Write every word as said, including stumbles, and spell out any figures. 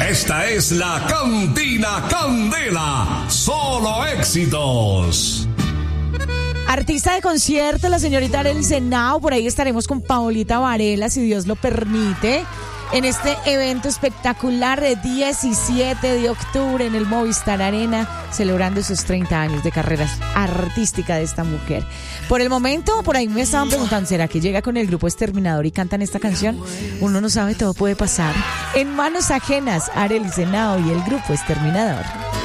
Esta es la Cantina Candela. Solo éxitos. Artista de concierto, la señorita Arely Senao. Por ahí estaremos con Paolita Varela, si Dios lo permite, en este evento espectacular de diecisiete de octubre en el Movistar Arena, celebrando esos treinta años de carrera artística de esta mujer. Por el momento, por ahí me estaban preguntando, ¿será que llega con el grupo Exterminador y cantan esta canción? Uno no sabe, todo puede pasar. En manos ajenas, Arely Senao y el grupo Exterminador.